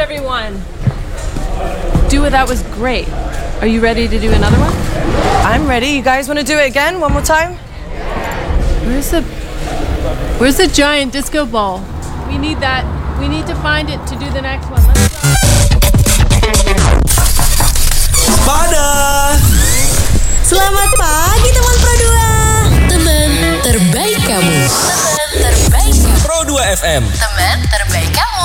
everyone. Dua, that was great. Are you ready to do another one? I'm ready. You guys want to do it again? One more time? Where's the giant disco ball? We need that. We need to find it to do the next one. Let's go. Pada. Selamat pagi teman Pro 2. Teman terbaik kamu. Teman terbaik kamu. Pro 2 FM. Teman terbaik kamu.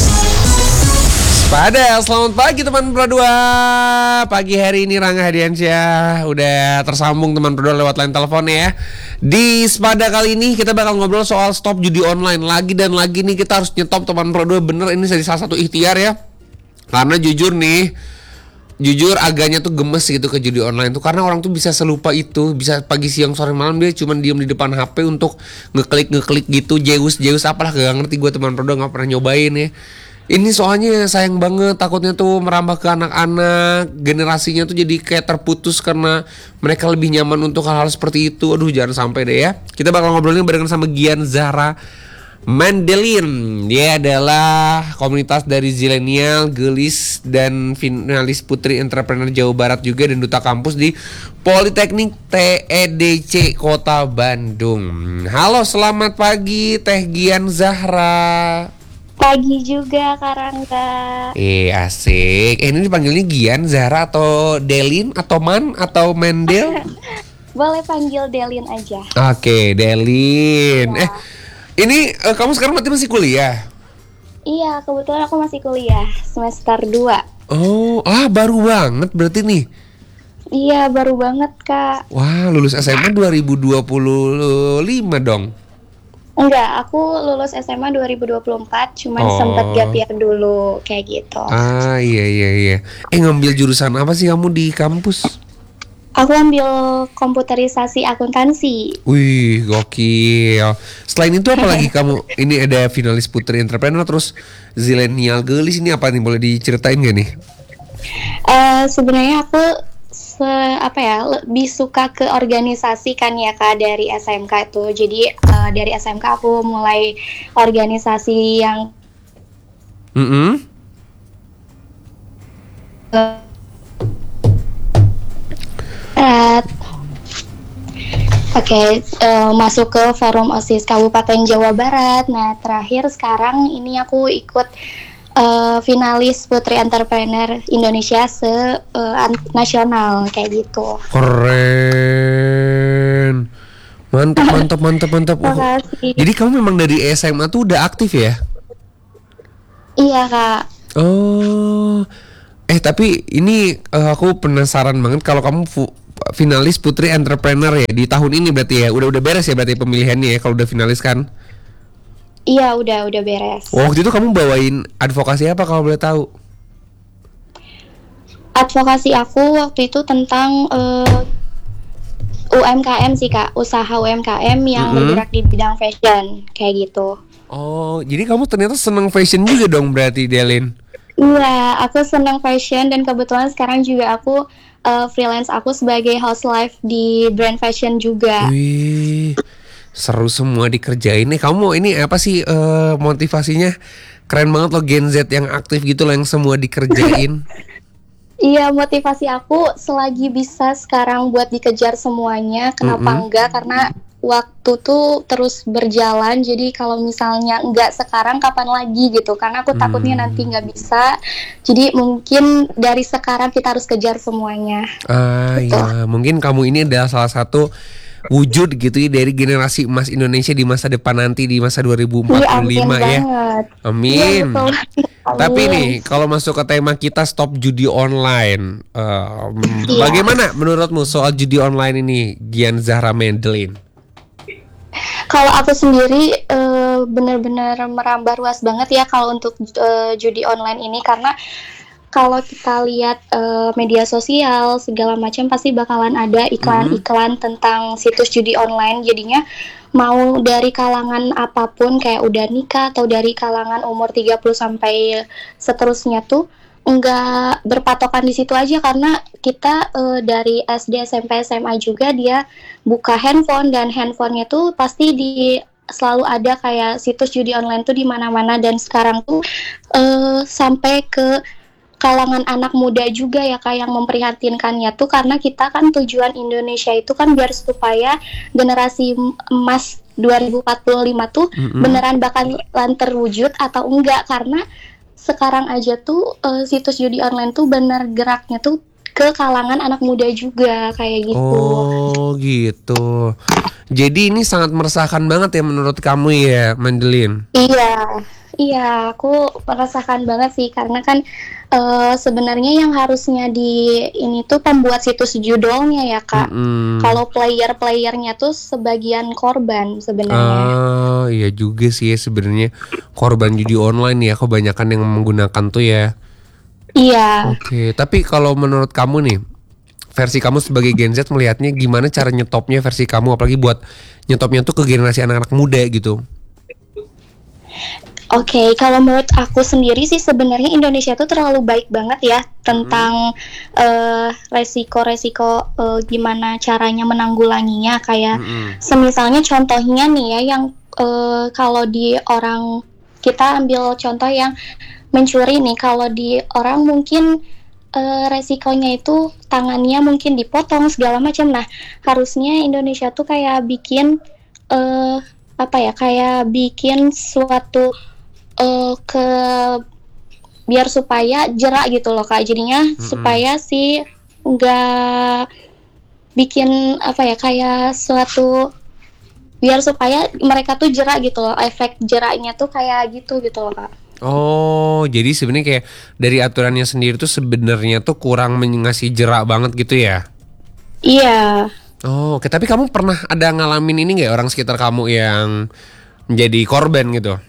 Pada selamat pagi teman Pro 2. Pagi hari ini Rangga Hadiansyah udah tersambung teman Pro 2 lewat line telepon ya. Di Sepada kali ini kita bakal ngobrol soal stop judi online. Lagi dan lagi nih kita harus nyetop teman Pro 2. Bener, ini jadi salah satu ikhtiar ya. Karena jujur agaknya tuh gemes gitu ke judi online tuh, karena orang tuh bisa selupa itu, bisa pagi siang sore malam dia cuma diem di depan HP untuk ngeklik gitu, Zeus apalah, gak ngerti gue teman Pro 2, gak pernah nyobain ya. Ini soalnya sayang banget, takutnya tuh merambah ke anak-anak, generasinya tuh jadi kayak terputus karena mereka lebih nyaman untuk hal-hal seperti itu. Aduh, jangan sampai deh ya. Kita bakal ngobrolin barengan sama Gian Zahra Mendelin. Dia adalah komunitas dari Zilenial, Gelis, dan finalis Putri Entrepreneur Jawa Barat juga, dan duta kampus di Politeknik TEDC Kota Bandung. Halo, selamat pagi Teh Gian Zahra. Pagi juga Kak Rangga. Asik. Ini dipanggilnya Gian, Zahra, atau Delin, atau Man, atau Mendel? Boleh panggil Delin aja. Oke, Delin ya. Ini kamu sekarang masih kuliah? Iya, kebetulan aku masih kuliah semester 2. Oh, baru banget berarti nih. Iya, baru banget Kak. Wah, lulus SMA 2025 dong. Enggak, aku lulus SMA 2024, cuman sempet gap year dulu kayak gitu. Iya. Ngambil jurusan apa sih kamu di kampus? Aku ambil komputerisasi akuntansi. Wih, gokil. Selain itu apa lagi kamu? Ini ada finalis Putri Entrepreneur, terus Zilenial Gelis, ini apa nih, boleh diceritain gak nih? Sebenarnya aku lebih suka ke organisasi kan ya Kak, dari SMK itu. Jadi dari SMK aku mulai organisasi yang masuk ke forum OSIS Kabupaten Jawa Barat. Nah, terakhir sekarang ini aku ikut finalis Putri Entrepreneur Indonesia nasional kayak gitu. Keren. Mantap. Makasih. Jadi kamu memang dari SMA tuh udah aktif ya? Iya Kak. Oh. Tapi ini aku penasaran banget, kalau kamu finalis Putri Entrepreneur ya di tahun ini berarti ya. Udah beres ya berarti pemilihannya ya kalau udah finalis kan? Iya, udah beres. Waktu itu kamu bawain advokasi apa kalau boleh tahu? Advokasi aku waktu itu tentang UMKM sih Kak, usaha UMKM yang bergerak di bidang fashion kayak gitu. Oh, jadi kamu ternyata seneng fashion juga dong berarti, Delin? Iya, aku senang fashion, dan kebetulan sekarang juga aku freelance aku sebagai housewife di brand fashion juga. Wih, seru semua dikerjain nih. Kamu ini apa sih motivasinya? Keren banget loh, Gen Z yang aktif gitu loh, yang semua dikerjain. Iya, motivasi aku selagi bisa sekarang buat dikejar semuanya. Kenapa enggak? Karena waktu tuh terus berjalan. Jadi kalau misalnya enggak sekarang, kapan lagi gitu. Karena aku takutnya nanti enggak bisa. Jadi mungkin dari sekarang kita harus kejar semuanya. Iya, mungkin kamu ini adalah salah satu wujud gitu ya dari generasi emas Indonesia di masa depan nanti, di masa 2045 ya. Amin banget. Amin. Ya, Tapi nih, kalau masuk ke tema kita stop judi online, bagaimana menurutmu soal judi online ini, Gian Zahra Mendelin? Kalau aku sendiri benar-benar merambah luas banget ya kalau untuk judi online ini, karena kalau kita lihat media sosial segala macam pasti bakalan ada iklan-iklan tentang situs judi online. Jadinya mau dari kalangan apapun, kayak udah nikah atau dari kalangan umur 30 sampai seterusnya tuh enggak berpatokan di situ aja, karena kita dari SD, SMP, SMA juga dia buka handphone, dan handphonenya tuh pasti di selalu ada kayak situs judi online tuh di mana-mana, dan sekarang tuh sampai ke kalangan anak muda juga ya Kak, yang memprihatinkannya tuh karena kita kan tujuan Indonesia itu kan biar supaya generasi emas 2045 tuh beneran bakalan terwujud atau enggak, karena sekarang aja tuh situs judi online tuh bener geraknya tuh ke kalangan anak muda juga kayak gitu. Oh gitu. Jadi ini sangat meresahkan banget ya menurut kamu ya, Mandelin? Iya, aku merasakan banget sih karena kan sebenarnya yang harusnya di ini tuh pembuat situs judulnya ya Kak. Kalau player-playernya tuh sebagian korban sebenarnya. Iya juga sih ya sebenarnya korban judi online ya kebanyakan yang menggunakan tuh ya. Iya. Oke, tapi kalau menurut kamu nih, versi kamu sebagai Gen Z melihatnya gimana cara nyetopnya versi kamu, apalagi buat nyetopnya tuh ke generasi anak-anak muda gitu? Oke, kalau menurut aku sendiri sih sebenarnya Indonesia tuh terlalu baik banget ya tentang resiko-resiko gimana caranya menanggulanginya, kayak semisalnya contohnya nih ya yang kalau di orang, kita ambil contoh yang mencuri nih, kalau di orang mungkin resikonya itu tangannya mungkin dipotong segala macam. Nah, harusnya Indonesia tuh kayak bikin kayak bikin suatu biar supaya jerak gitu loh Kak. Jadinya supaya si nggak bikin kayak suatu, biar supaya mereka tuh jerak gitu loh, efek jeraknya tuh kayak gitu loh Kak. Oh, jadi sebenarnya kayak dari aturannya sendiri tuh sebenarnya tuh kurang ngasih jerak banget gitu ya? Iya. Oh, oke. Tapi kamu pernah ada ngalamin ini nggak, orang sekitar kamu yang menjadi korban gitu?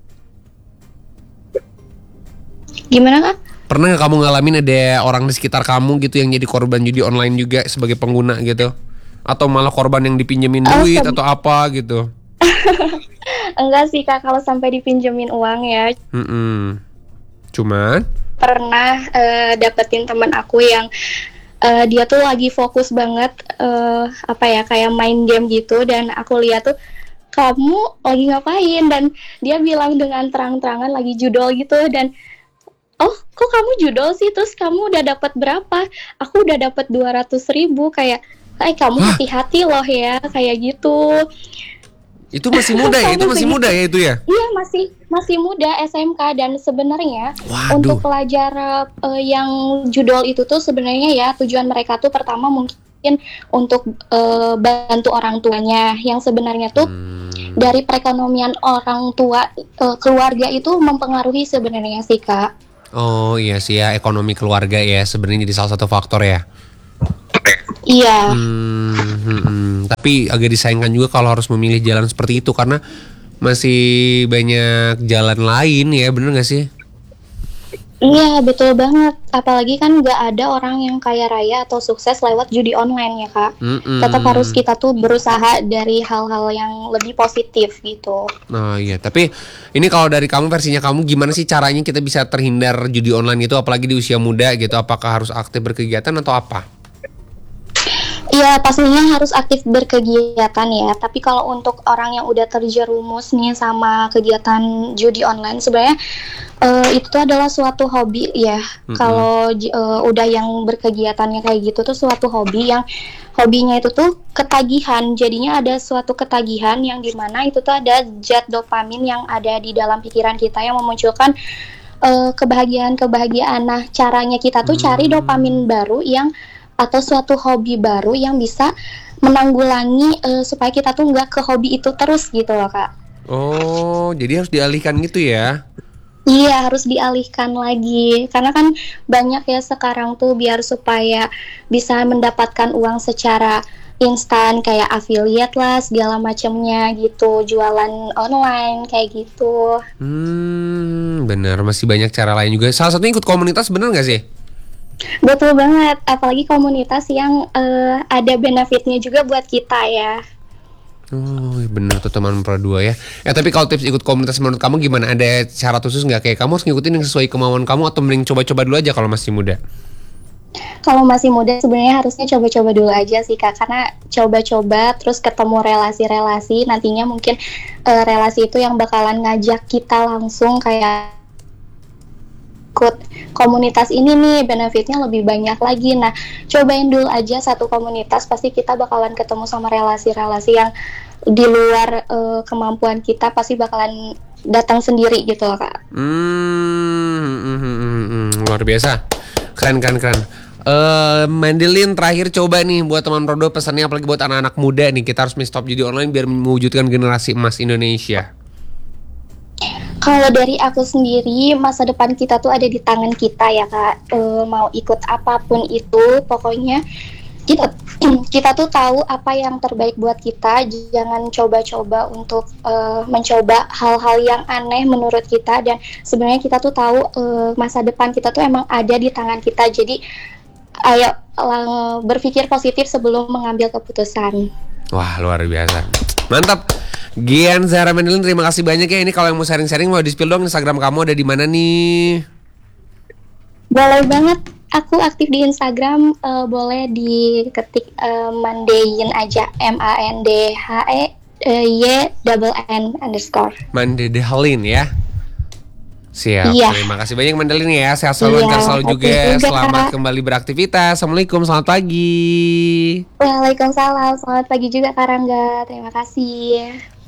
Gimana Kak? Pernah nggak kamu ngalamin ada orang di sekitar kamu gitu yang jadi korban judi online juga sebagai pengguna gitu? Atau malah korban yang dipinjemin duit atau apa gitu? Enggak sih Kak, kalau sampai dipinjemin uang ya. Cuman pernah dapetin teman aku yang dia tuh lagi fokus banget kayak main game gitu, dan aku lihat tuh kamu lagi ngapain, dan dia bilang dengan terang-terangan lagi judol gitu, dan oh kok kamu judol sih, terus kamu udah dapat berapa? Aku udah dapat 200.000. Kayak kamu hati-hati loh ya, kayak gitu. Itu masih muda ya? Itu masih muda ya itu ya? Iya, masih muda, SMK. Dan sebenarnya untuk pelajar yang judol itu tuh sebenarnya ya tujuan mereka tuh pertama mungkin untuk bantu orang tuanya, yang sebenarnya tuh dari perekonomian orang tua, keluarga itu mempengaruhi sebenarnya sih Kak. Oh iya sih ya, ekonomi keluarga ya sebenarnya jadi salah satu faktor ya. Iya. Tapi agak disayangkan juga kalau harus memilih jalan seperti itu karena masih banyak jalan lain ya, bener gak sih? Iya, betul banget. Apalagi kan nggak ada orang yang kaya raya atau sukses lewat judi online ya Kak. Tetap harus kita tuh berusaha dari hal-hal yang lebih positif gitu. Oh iya, tapi ini kalau dari kamu, versinya kamu gimana sih caranya kita bisa terhindar judi online itu, apalagi di usia muda gitu? Apakah harus aktif berkegiatan atau apa? Iya, pastinya harus aktif berkegiatan ya. Tapi kalau untuk orang yang udah terjerumus nih sama kegiatan judi online, sebenarnya itu tuh adalah suatu hobi ya. Kalau udah yang berkegiatannya kayak gitu tuh suatu hobi yang hobinya itu tuh ketagihan. Jadinya ada suatu ketagihan yang dimana itu tuh ada zat dopamin yang ada di dalam pikiran kita yang memunculkan kebahagiaan. Nah, caranya kita tuh cari dopamin baru yang atau suatu hobi baru yang bisa menanggulangi supaya kita tuh nggak ke hobi itu terus gitu loh Kak. Oh, jadi harus dialihkan gitu ya? Iya, harus dialihkan lagi. Karena kan banyak ya sekarang tuh biar supaya bisa mendapatkan uang secara instan kayak affiliate lah segala macamnya gitu, jualan online kayak gitu. Bener, masih banyak cara lain juga. Salah satunya ikut komunitas, bener nggak sih? Betul banget, apalagi komunitas yang ada benefitnya juga buat kita ya. Oh bener tuh teman Pro 2 ya. Tapi kalau tips ikut komunitas menurut kamu gimana? Ada syarat khusus nggak? Kayak kamu harus ngikutin yang sesuai kemauan kamu atau mending coba-coba dulu aja kalau masih muda? Kalau masih muda sebenarnya harusnya coba-coba dulu aja sih Kak, karena coba-coba terus ketemu relasi-relasi, nantinya mungkin relasi itu yang bakalan ngajak kita langsung kayak ikut komunitas ini nih, benefitnya lebih banyak lagi. Nah, cobain dulu aja satu komunitas, pasti kita bakalan ketemu sama relasi-relasi yang di luar kemampuan kita, pasti bakalan datang sendiri gitu loh Kak. Luar biasa. Keren. Mandelin terakhir coba nih buat teman Prodo, pesannya apalagi buat anak-anak muda nih, kita harus stop judi online biar mewujudkan generasi emas Indonesia. Kalau dari aku sendiri, masa depan kita tuh ada di tangan kita ya Kak. Mau ikut apapun itu, pokoknya kita tuh tahu apa yang terbaik buat kita. Jangan coba-coba untuk mencoba hal-hal yang aneh menurut kita. Dan sebenarnya kita tuh tahu masa depan kita tuh emang ada di tangan kita. Jadi ayo berpikir positif sebelum mengambil keputusan. Wah, luar biasa. Mantap. Gian Zahra Mandelin, terima kasih banyak ya. Ini kalau yang mau sharing-sharing, mau di-spill dong Instagram kamu ada di mana nih? Boleh banget. Aku aktif di Instagram, boleh diketik Mandeyin aja, MANDHEYNN_. Mandehalin ya. Siap. Iya. Terima kasih banyak Mandelin ya. Sehat selalu, lancar selalu juga. Selamat kembali beraktivitas. Assalamualaikum, selamat pagi. Waalaikumsalam, selamat pagi juga Kak Rangga. Terima kasih.